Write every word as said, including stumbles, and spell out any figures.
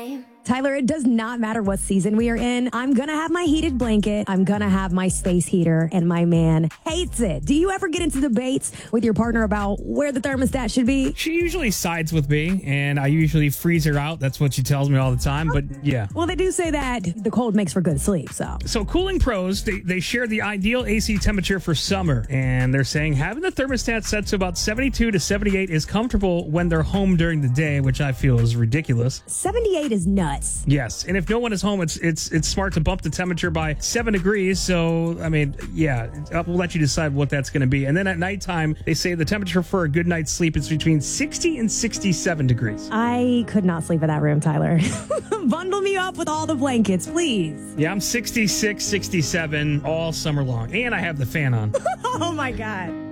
time. Tyler, it does not matter what season we are in. I'm going to have my heated blanket. I'm going to have my space heater, and my man hates it. Do you ever get into debates with your partner about where the thermostat should be? She usually sides with me, and I usually freeze her out. That's what she tells me all the time, but yeah. Well, they do say that the cold makes for good sleep, so. So Cooling Pros, they, they share the ideal A C temperature for summer, and they're saying having the thermostat set to about seventy-two to seventy-eight is comfortable when they're home during the day, which I feel is ridiculous. seventy-eight is nuts. Yes, and if no one is home, it's it's it's smart to bump the temperature by seven degrees. So, I mean, yeah, we'll let you decide what that's going to be. And then at nighttime, they say the temperature for a good night's sleep is between sixty and sixty-seven degrees. I could not sleep in that room, Tyler. Bundle me up with all the blankets, please. Yeah, I'm sixty-six, sixty-seven all summer long, and I have the fan on. Oh, my God.